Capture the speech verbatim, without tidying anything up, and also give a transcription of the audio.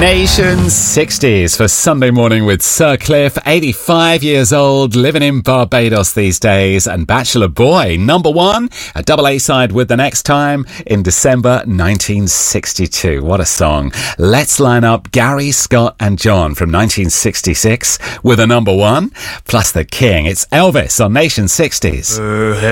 Nation sixties for Sunday morning with Sir Cliff, eighty-five years old, living in Barbados these days, and Bachelor Boy, number one, a double A side with The Next Time in December nineteen sixty-two. What a song. Let's line up Gary, Scott and John from nineteen sixty-six with a number one, plus the King. It's Elvis on Nation sixties. Uh,